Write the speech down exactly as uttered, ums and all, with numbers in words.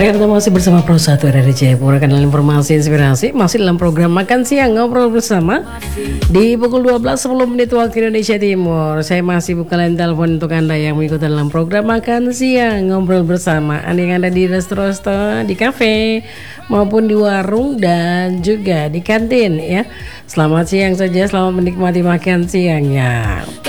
Baik, kita masih bersama Pro satu R R D Jayapura, kanal informasi inspirasi. Masih dalam program Makan Siang Ngobrol Bersama di pukul dua belas sepuluh menit waktu Indonesia Timur. Saya masih buka line telepon untuk Anda yang mengikuti dalam program Makan Siang Ngobrol Bersama. Anda yang ada di resto-resto, di kafe, maupun di warung dan juga di kantin ya. Selamat siang saja, selamat menikmati makan siangnya.